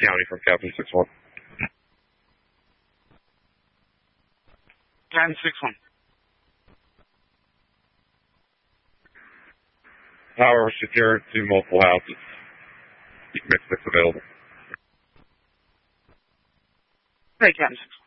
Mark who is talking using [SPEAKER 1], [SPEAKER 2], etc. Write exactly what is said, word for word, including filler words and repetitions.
[SPEAKER 1] County from Captain six one.
[SPEAKER 2] Captain six one.
[SPEAKER 1] Power secured to multiple houses. Mix six available.
[SPEAKER 2] Hey, Captain six one.